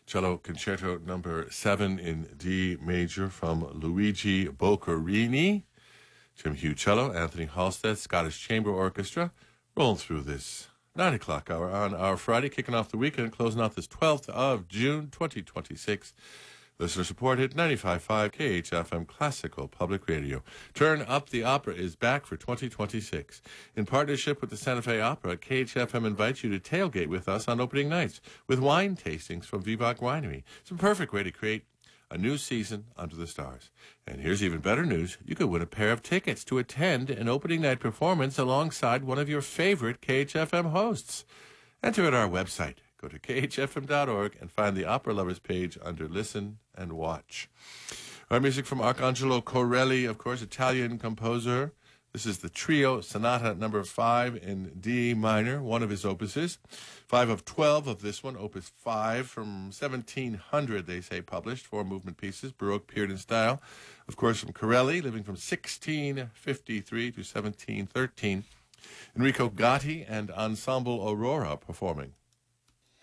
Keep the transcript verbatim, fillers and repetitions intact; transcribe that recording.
Cello Concerto number seven in D major from Luigi Boccherini. Jim Hugh Cello, Anthony Halstead, Scottish Chamber Orchestra, rolling through this nine o'clock hour on our Friday, kicking off the weekend, closing out this twelfth of June, twenty twenty-six. Listener supported ninety-five point five K H F M Classical Public Radio. Turn Up the Opera is back for twenty twenty-six. In partnership with the Santa Fe Opera, K H F M invites you to tailgate with us on opening nights with wine tastings from Vivac Winery. It's a perfect way to create a new season under the stars. And here's even better news. You could win a pair of tickets to attend an opening night performance alongside one of your favorite K H F M hosts. Enter at our website. Go to K H F M dot org and find the Opera Lovers page under Listen and Watch. Our music from Arcangelo Corelli, of course, Italian composer. This is the Trio Sonata number five in D minor, one of his opuses. Five of twelve of this one, opus five from seventeen hundred, they say, published. Four movement pieces, Baroque period in style. Of course, from Corelli, living from sixteen fifty-three to seventeen thirteen. Enrico Gatti and Ensemble Aurora performing.